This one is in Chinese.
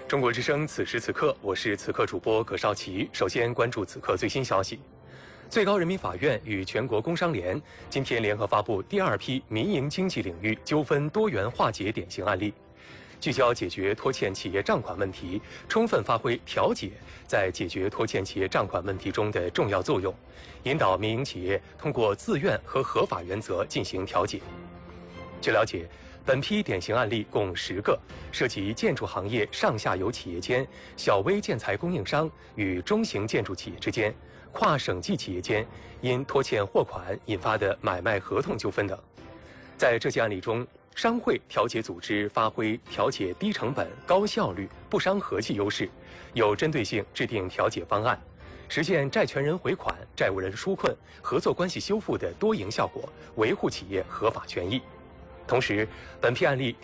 中国之声，此时此刻，我是此刻主播葛绍奇。首先关注此刻最新消息：最高人民法院与全国工商联今天联合发布第二批民营经济领域纠纷多元化解典型案例，聚焦解决拖欠企业账款问题，充分发挥调解在解决拖欠企业账款问题中的重要作用，引导民营企业通过自愿和合法原则进行调解。据了解，本批典型案例共10个，涉及建筑行业上下游企业间、小微建材供应商与中型建筑企业之间、跨省际企业间因拖欠货款引发的买卖合同纠纷等。在这些案例中，商会调解组织发挥调解低成本、高效率、不伤和气优势，有针对性制定调解方案，实现债权人回款、债务人纾困、合作关系修复的多赢效果，维护企业合法权益。同时，本批案例